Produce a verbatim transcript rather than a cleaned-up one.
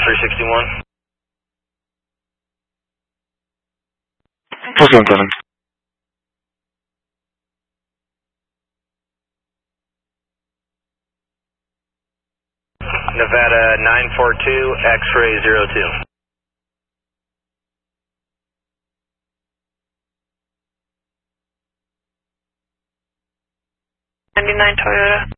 three sixty-one. What's going on? Nevada nine four two, X-ray zero two. ninety-nine Toyota.